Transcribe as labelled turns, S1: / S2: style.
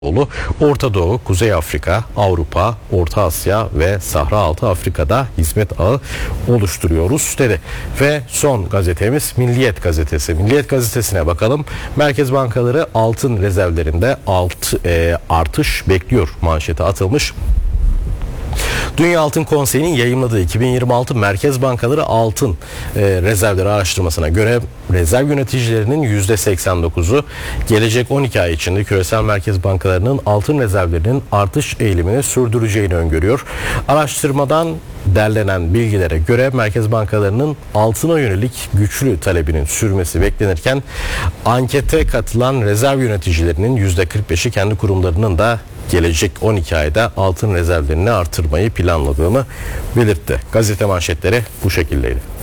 S1: Orta Doğu, Kuzey Afrika, Avrupa, Orta Asya ve Sahra Altı Afrika'da hizmet ağı oluşturuyoruz dedi. Ve son gazetemiz Milliyet Gazetesi. Milliyet Gazetesi'ne bakalım. Merkez bankaları altın rezervlerinde artış bekliyor manşeti atılmış. Dünya Altın Konseyi'nin yayımladığı 2026 Merkez Bankaları Altın Rezervleri araştırmasına göre rezerv yöneticilerinin %89'u gelecek 12 ay içinde küresel merkez bankalarının altın rezervlerinin artış eğilimini sürdüreceğini öngörüyor. Araştırmadan derlenen bilgilere göre merkez bankalarının altına yönelik güçlü talebinin sürmesi beklenirken ankete katılan rezerv yöneticilerinin %45'i kendi kurumlarının da gelecek 12 ayda altın rezervlerini artırmayı planladığını belirtti. Gazete manşetleri bu şekildeydi.